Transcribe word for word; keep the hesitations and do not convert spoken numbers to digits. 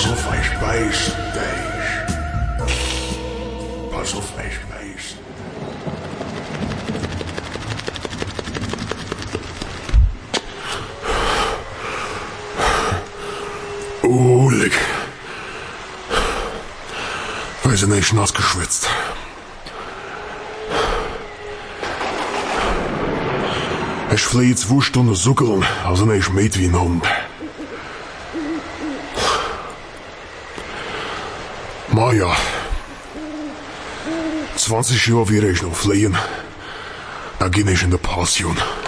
Pas auf, ich beiß dich. Pass auf, ich beiß. Oh, leck. Weiß nicht, nass geschwitzt. Ich flieh zwei Stunden suckeln, also nicht mit wie ein Hund. Maja. zwanzig Jahre wäre ich noch fliehen. Da ging ich in der Passion.